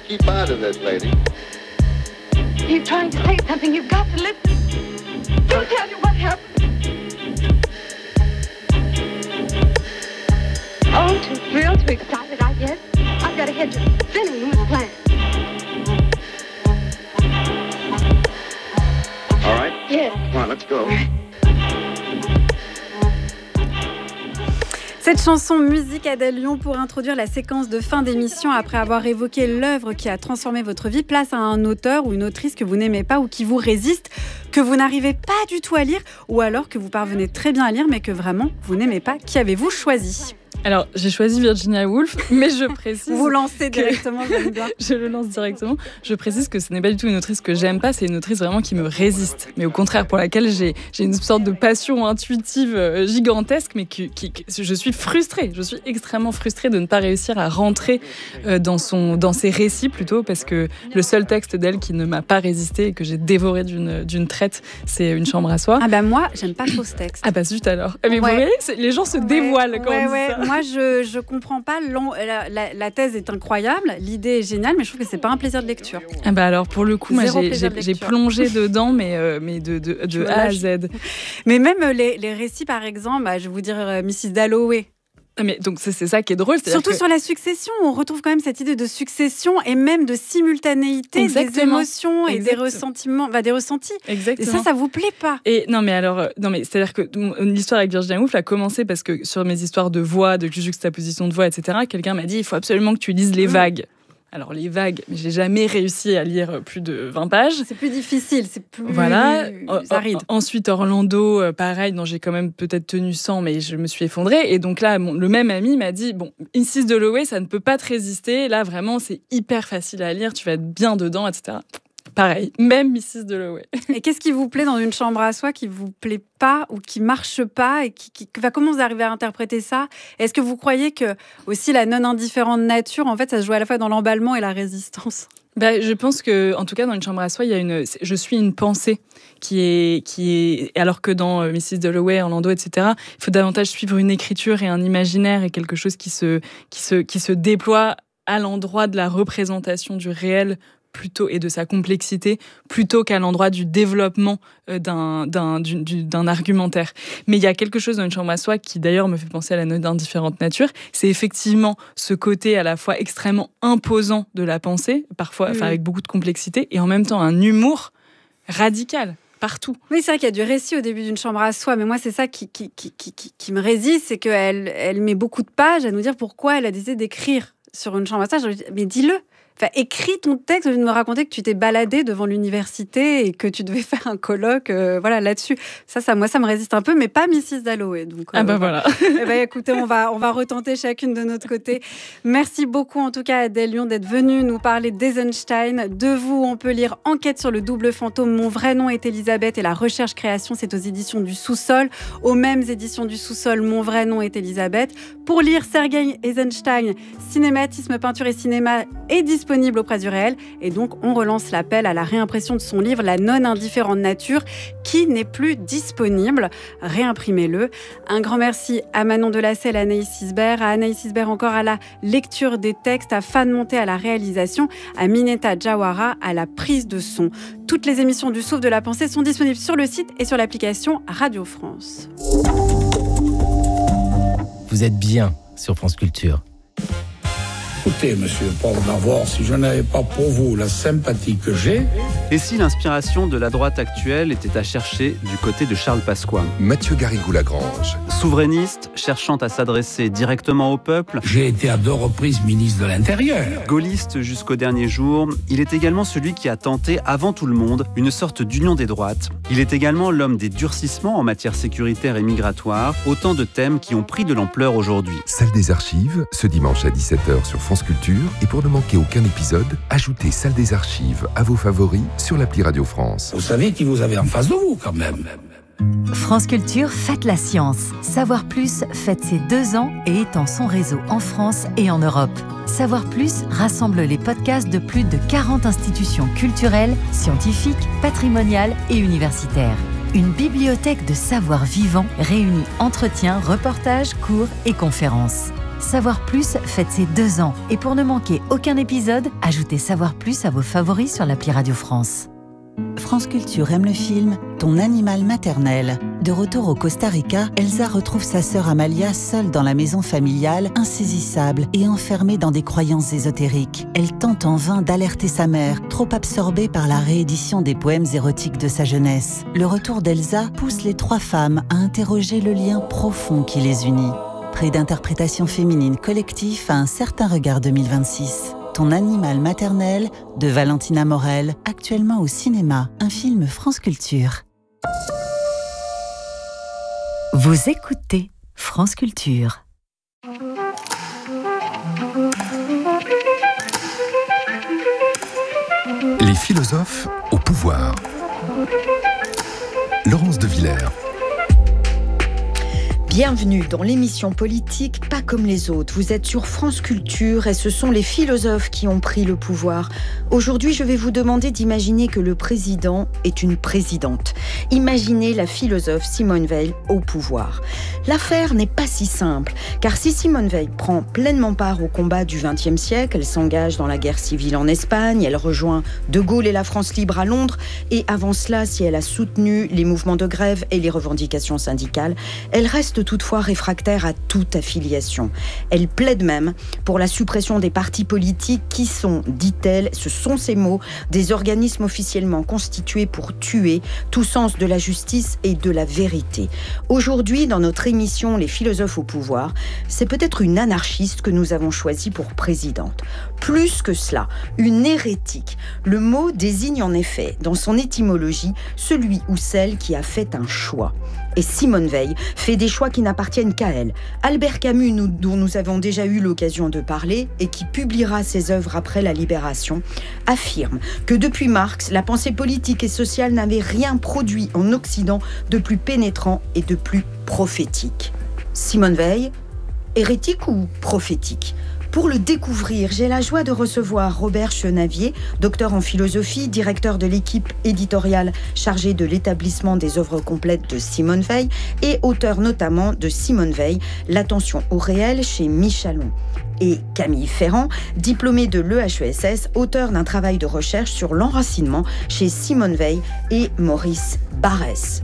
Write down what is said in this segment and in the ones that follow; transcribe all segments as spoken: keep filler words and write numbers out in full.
keep out of this, lady. He's trying to say something. You've got to listen. He'll tell you what happened. Oh, too thrilled, too excited, I guess. I've got a head just spinning with plans. All right? Yes. Come on, let's go. Cette chanson Musique Adèle Lyon pour introduire la séquence de fin d'émission après avoir évoqué l'œuvre qui a transformé votre vie, place à un auteur ou une autrice que vous n'aimez pas ou qui vous résiste, que vous n'arrivez pas du tout à lire ou alors que vous parvenez très bien à lire mais que vraiment vous n'aimez pas. Qui avez-vous choisi ? Alors, j'ai choisi Virginia Woolf, mais je précise... Vous lancez directement, j'aime bien. Je le lance directement. Je précise que ce n'est pas du tout une autrice que j'aime pas, c'est une autrice vraiment qui me résiste. Mais au contraire, pour laquelle j'ai, j'ai une sorte de passion intuitive gigantesque, mais qui, qui, qui, je suis frustrée. Je suis extrêmement frustrée de ne pas réussir à rentrer dans, son, dans ses récits, plutôt, parce que le seul texte d'elle qui ne m'a pas résisté et que j'ai dévoré d'une, d'une traite, c'est Une chambre à soi. Ah bah moi, j'aime pas trop ce texte. Ah bah zut alors. Mais ouais. Vous voyez, les gens se ouais, dévoilent quand ouais, on dit ouais. ça. Moi, je je comprends pas. La, la, la thèse est incroyable, l'idée est géniale, mais je trouve que c'est pas un plaisir de lecture. Ah bah alors pour le coup, moi j'ai, j'ai, j'ai plongé dedans, mais euh, mais de de, de A à Z. Mais même les les récits, par exemple, bah, je vais vous dire euh, missus Dalloway. Mais donc c'est, c'est ça qui est drôle. Surtout que... sur la succession, on retrouve quand même cette idée de succession et même de simultanéité Exactement. Des émotions et Exactement. Des ressentiments, bah, des ressentis. Exactement. Et ça, ça vous plaît pas. Et non, mais alors, non, mais c'est-à-dire que l'histoire avec Virginia Woolf a commencé parce que sur mes histoires de voix, de juxtaposition de voix, et cetera, quelqu'un m'a dit il faut absolument que tu lises les vagues. Alors, les vagues, mais j'ai jamais réussi à lire plus de vingt pages. C'est plus difficile, c'est plus voilà. aride. Ensuite, Orlando, pareil, dont j'ai quand même peut-être tenu cent, mais je me suis effondrée. Et donc là, mon, le même ami m'a dit, bon, missus Dalloway, ça ne peut pas te résister. Là, vraiment, c'est hyper facile à lire, tu vas être bien dedans, et cetera. Pareil, même missus Dalloway. Et qu'est-ce qui vous plaît dans Une chambre à soi, qui vous plaît pas ou qui marche pas et qui, qui, comment vous arrivez à interpréter ça ? Est-ce que vous croyez que aussi la non-indifférente nature, en fait, ça se joue à la fois dans l'emballement et la résistance ? Bah, je pense que, en tout cas, dans Une chambre à soi, il y a une, je suis une pensée qui est, qui est, alors que dans euh, missus Dalloway, Orlando, et cetera, il faut davantage suivre une écriture et un imaginaire et quelque chose qui se, qui se, qui se déploie à l'endroit de la représentation du réel plutôt et de sa complexité plutôt qu'à l'endroit du développement euh, d'un, d'un, du, du, d'un argumentaire. Mais il y a quelque chose dans Une chambre à soi qui d'ailleurs me fait penser à la note d'indifférente nature, c'est effectivement ce côté à la fois extrêmement imposant de la pensée, parfois mmh. avec beaucoup de complexité, et en même temps un humour radical. Partout. Oui, c'est vrai qu'il y a du récit au début d'Une chambre à soi, mais moi, c'est ça qui, qui, qui, qui, qui, qui me résiste, c'est qu'elle elle met beaucoup de pages à nous dire pourquoi elle a décidé d'écrire sur Une chambre à soi. Je dis, mais dis-le. Enfin, écris ton texte au lieu de me raconter que tu t'es baladé devant l'université et que tu devais faire un colloque euh, voilà, là-dessus. Ça, ça, moi, ça me résiste un peu, mais pas missus Dalloway. Donc, euh, ah bah voilà. Eh ben, écoutez, on va, on va retenter chacune de notre côté. Merci beaucoup, en tout cas, Adèle Lyon, d'être venue nous parler d'Eisenstein. De vous, on peut lire Enquête sur le double fantôme. Mon vrai nom est Elisabeth et la recherche-création, c'est aux éditions du Sous-Sol. Aux mêmes éditions du Sous-Sol, Mon vrai nom est Elisabeth. Pour lire Sergueï Eisenstein, Cinématisme, peinture et cinéma est disponible auprès du réel, et donc on relance l'appel à la réimpression de son livre La non-indifférente nature, qui n'est plus disponible. Réimprimez-le. Un grand merci à Manon Delacelle, à Anaïs Isbert, à Anaïs Isbert encore à la lecture des textes, à Fan Monté à la réalisation, à Mineta Jawara à la prise de son. Toutes les émissions du Souffle de la Pensée sont disponibles sur le site et sur l'application Radio France. Vous êtes bien sur France Culture. Écoutez, monsieur Paul Navor, si je n'avais pas pour vous la sympathie que j'ai... Et si l'inspiration de la droite actuelle était à chercher du côté de Charles Pasqua ? Mathieu Garrigou-Lagrange. Souverainiste, cherchant à s'adresser directement au peuple. J'ai été à deux reprises ministre de l'Intérieur. Gaulliste jusqu'au dernier jour, il est également celui qui a tenté, avant tout le monde, une sorte d'union des droites. Il est également l'homme des durcissements en matière sécuritaire et migratoire, autant de thèmes qui ont pris de l'ampleur aujourd'hui. Salle des archives, ce dimanche à dix-sept heures sur France Culture. Et pour ne manquer aucun épisode, ajoutez Salle des archives à vos favoris sur l'appli Radio France. Vous savez qui vous avez en face de vous, quand même. France Culture fête la science. Savoir Plus fête ses deux ans et étend son réseau en France et en Europe. Savoir Plus rassemble les podcasts de plus de quarante institutions culturelles, scientifiques, patrimoniales et universitaires. Une bibliothèque de savoir vivant réunit entretiens, reportages, cours et conférences. Savoir Plus fête ses deux ans. Et pour ne manquer aucun épisode, ajoutez Savoir Plus à vos favoris sur l'appli Radio France. France Culture aime le film Ton animal maternel. De retour au Costa Rica, Elsa retrouve sa sœur Amalia seule dans la maison familiale, insaisissable et enfermée dans des croyances ésotériques. Elle tente en vain d'alerter sa mère, trop absorbée par la réédition des poèmes érotiques de sa jeunesse. Le retour d'Elsa pousse les trois femmes à interroger le lien profond qui les unit. Prix d'interprétation féminine collectif à un certain regard deux mille vingt-six. Ton animal maternel de Valentina Morel, actuellement au cinéma, un film France Culture. Vous écoutez France Culture. Les philosophes au pouvoir. Laurence de Villers. Bienvenue dans l'émission politique Pas comme les autres. Vous êtes sur France Culture et ce sont les philosophes qui ont pris le pouvoir. Aujourd'hui, je vais vous demander d'imaginer que le président est une présidente. Imaginez la philosophe Simone Veil au pouvoir. L'affaire n'est pas si simple, car si Simone Veil prend pleinement part au combat du vingtième siècle, elle s'engage dans la guerre civile en Espagne, elle rejoint De Gaulle et la France libre à Londres, et avant cela, si elle a soutenu les mouvements de grève et les revendications syndicales, elle reste toutefois réfractaire à toute affiliation. Elle plaide même pour la suppression des partis politiques qui sont, dit-elle, ce sont ses mots, des organismes officiellement constitués pour tuer tout sens de la justice et de la vérité. Aujourd'hui, dans notre émission Les philosophes au pouvoir, c'est peut-être une anarchiste que nous avons choisie pour présidente. Plus que cela, une hérétique. Le mot désigne en effet, dans son étymologie, celui ou celle qui a fait un choix. Et Simone Veil fait des choix qui n'appartiennent qu'à elle. Albert Camus, nous, dont nous avons déjà eu l'occasion de parler et qui publiera ses œuvres après la Libération, affirme que depuis Marx, la pensée politique et sociale n'avait rien produit en Occident de plus pénétrant et de plus prophétique. Simone Veil, hérétique ou prophétique ? Pour le découvrir, j'ai la joie de recevoir Robert Chenavier, docteur en philosophie, directeur de l'équipe éditoriale chargée de l'établissement des œuvres complètes de Simone Veil et auteur notamment de Simone Veil, l'attention au réel chez Michalon. Et Camille Ferrand, diplômée de l'E H E S S, auteur d'un travail de recherche sur l'enracinement chez Simone Veil et Maurice Barrès.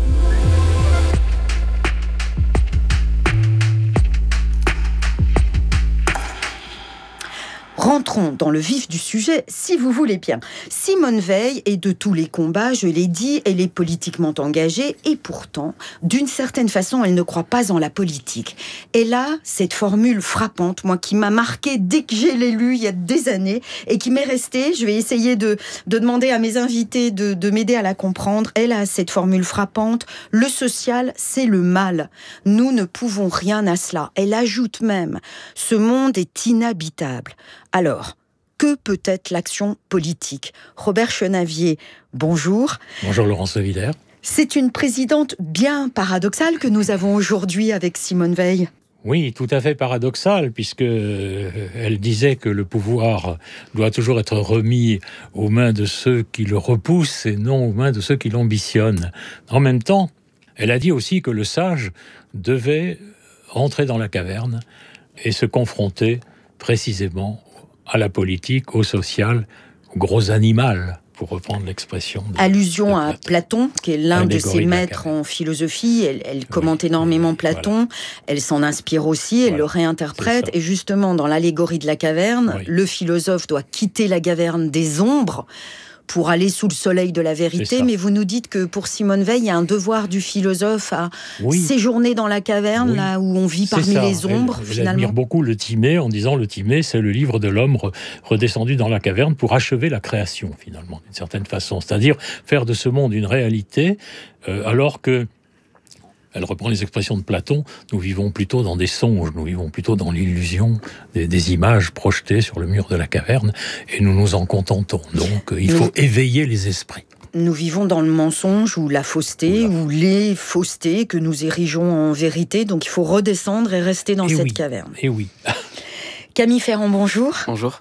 Rentrons dans le vif du sujet, si vous voulez bien. Simone Veil est de tous les combats, je l'ai dit, elle est politiquement engagée et pourtant, d'une certaine façon, elle ne croit pas en la politique. Elle a cette formule frappante, moi, qui m'a marquée dès que j'ai l'ai lu il y a des années et qui m'est restée. Je vais essayer de, de demander à mes invités de, de m'aider à la comprendre. Elle a cette formule frappante, le social, c'est le mal. Nous ne pouvons rien à cela. Elle ajoute même, ce monde est inhabitable. Alors, que peut être l'action politique ? Robert Chenavier, bonjour. Bonjour Laurence de Villers. C'est une présidente bien paradoxale que nous avons aujourd'hui avec Simone Veil. Oui, tout à fait paradoxale, puisqu'elle disait que le pouvoir doit toujours être remis aux mains de ceux qui le repoussent et non aux mains de ceux qui l'ambitionnent. En même temps, elle a dit aussi que le sage devait rentrer dans la caverne et se confronter précisément à la politique, au social, au gros animal, pour reprendre l'expression. De, Allusion de à Platon, qui est l'un de ses maîtres en philosophie. Elle, elle commente oui. énormément Platon, voilà. Elle s'en inspire aussi, elle voilà. le réinterprète. Et justement, dans l'allégorie de la caverne, oui. le philosophe doit quitter la caverne des ombres pour aller sous le soleil de la vérité, mais vous nous dites que pour Simone Veil, il y a un devoir du philosophe à oui. séjourner dans la caverne, oui. là où on vit parmi ça. les ombres, elle, finalement. Elle admire beaucoup le Timée en disant le Timée, c'est le livre de l'homme redescendu dans la caverne pour achever la création, finalement, d'une certaine façon. C'est-à-dire faire de ce monde une réalité, euh, alors que elle reprend les expressions de Platon, nous vivons plutôt dans des songes, nous vivons plutôt dans l'illusion des, des images projetées sur le mur de la caverne, et nous nous en contentons. Donc, il faut nous, éveiller les esprits. Nous vivons dans le mensonge ou la fausseté, Oula. ou les faussetés que nous érigeons en vérité, donc il faut redescendre et rester dans et cette oui. caverne. Et oui. Camille Ferrand, bonjour. Bonjour.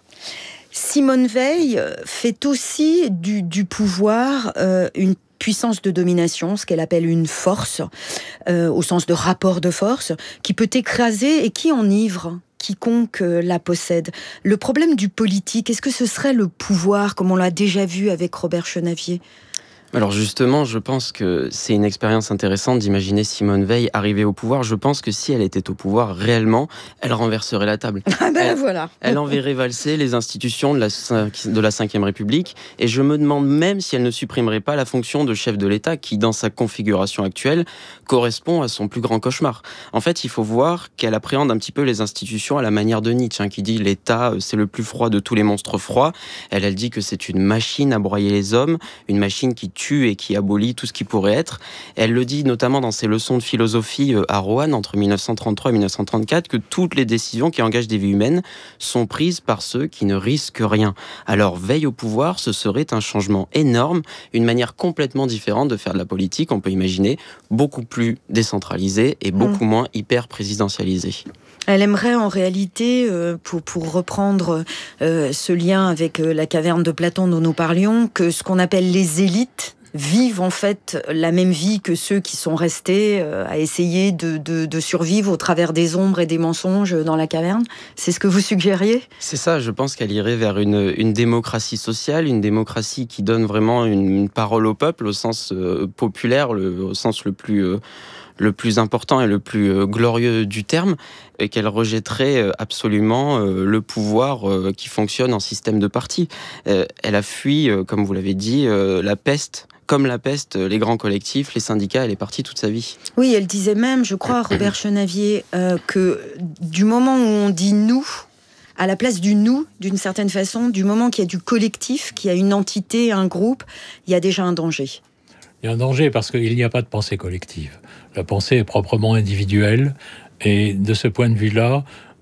Simone Veil fait aussi du, du pouvoir euh, une puissance de domination, ce qu'elle appelle une force, euh, au sens de rapport de force, qui peut écraser et qui enivre. quiconque la possède. Le problème du politique, est-ce que ce serait le pouvoir, comme on l'a déjà vu avec Robert Chenavier ? Alors justement, je pense que c'est une expérience intéressante d'imaginer Simone Veil arriver au pouvoir. Je pense que si elle était au pouvoir réellement, elle renverserait la table. Ah ben elle, voilà. Elle enverrait valser les institutions de la, de la cinquième République. Et je me demande même si elle ne supprimerait pas la fonction de chef de l'État qui, dans sa configuration actuelle, correspond à son plus grand cauchemar. En fait, il faut voir qu'elle appréhende un petit peu les institutions à la manière de Nietzsche, hein, qui dit l'État, c'est le plus froid de tous les monstres froids. Elle, elle dit que c'est une machine à broyer les hommes, une machine qui tue et qui abolit tout ce qui pourrait être. Elle le dit notamment dans ses leçons de philosophie à Roanne entre dix-neuf cent trente-trois et dix-neuf cent trente-quatre, que toutes les décisions qui engagent des vies humaines sont prises par ceux qui ne risquent rien. Alors, Veil au pouvoir, ce serait un changement énorme, une manière complètement différente de faire de la politique, on peut imaginer, beaucoup plus décentralisée et beaucoup mmh. moins hyper présidentialisée. Elle aimerait en réalité, euh, pour, pour reprendre euh, ce lien avec euh, la caverne de Platon dont nous parlions, que ce qu'on appelle les élites vivent en fait la même vie que ceux qui sont restés euh, à essayer de, de, de survivre au travers des ombres et des mensonges dans la caverne. C'est ce que vous suggériez ? C'est ça, je pense qu'elle irait vers une, une démocratie sociale, une démocratie qui donne vraiment une, une parole au peuple au sens euh, populaire, le, au sens le plus... Euh, le plus important et le plus euh, glorieux du terme, et qu'elle rejetterait euh, absolument euh, le pouvoir euh, qui fonctionne en système de parti. Euh, elle a fui, euh, comme vous l'avez dit, euh, la peste. Comme la peste, les grands collectifs, les syndicats, elle est partie toute sa vie. Oui, elle disait même, je crois, Robert Chenavier, euh, que du moment où on dit « nous », à la place du « nous », d'une certaine façon, du moment qu'il y a du collectif, qu'il y a une entité, un groupe, il y a déjà un danger. Il y a un danger parce qu'il n'y a pas de pensée collective. La pensée est proprement individuelle et de ce point de vue-là,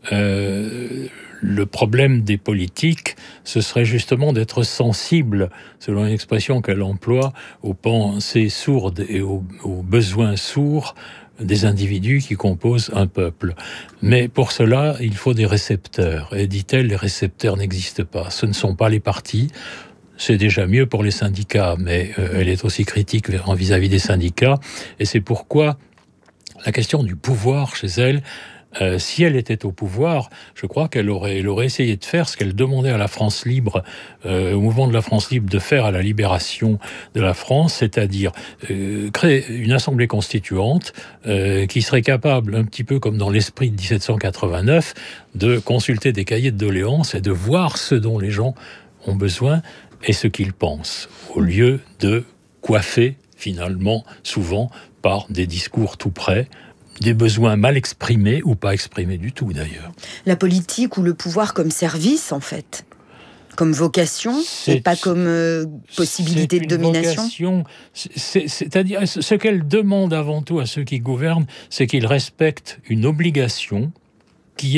euh, le problème des politiques, ce serait justement d'être sensible, selon une expression qu'elle emploie, aux pensées sourdes et aux, aux besoins sourds des individus qui composent un peuple. Mais pour cela, il faut des récepteurs. Et dit-elle, les récepteurs n'existent pas. Ce ne sont pas les partis. C'est déjà mieux pour les syndicats, mais euh, elle est aussi critique vis-à-vis des syndicats. Et c'est pourquoi la question du pouvoir chez elle, euh, si elle était au pouvoir, je crois qu'elle aurait, elle aurait essayé de faire ce qu'elle demandait à la France libre, euh, au mouvement de la France libre, de faire à la libération de la France, c'est-à-dire euh, créer une assemblée constituante euh, qui serait capable, un petit peu comme dans l'esprit de dix-sept cent quatre-vingt-neuf, de consulter des cahiers de doléances et de voir ce dont les gens ont besoin et ce qu'ils pensent, au lieu de coiffer, finalement, souvent, par des discours tout près, des besoins mal exprimés ou pas exprimés du tout, d'ailleurs. La politique ou le pouvoir comme service, en fait, comme vocation, c'est, et pas comme euh, possibilité de domination. Vocation, c'est, c'est-à-dire, ce qu'elle demande avant tout à ceux qui gouvernent, c'est qu'ils respectent une obligation